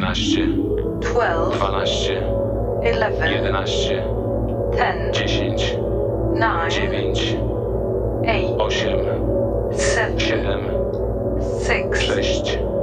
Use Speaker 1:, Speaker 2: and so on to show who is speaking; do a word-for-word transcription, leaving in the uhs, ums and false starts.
Speaker 1: jedenaście,
Speaker 2: twelve,
Speaker 1: dwanaście,
Speaker 2: eleven,
Speaker 1: jedenaście,
Speaker 2: ten,
Speaker 1: dziesięć,
Speaker 2: nine,
Speaker 1: dziewięć,
Speaker 2: eight,
Speaker 1: osiem,
Speaker 2: seven,
Speaker 1: siedem,
Speaker 2: six,
Speaker 1: sześć,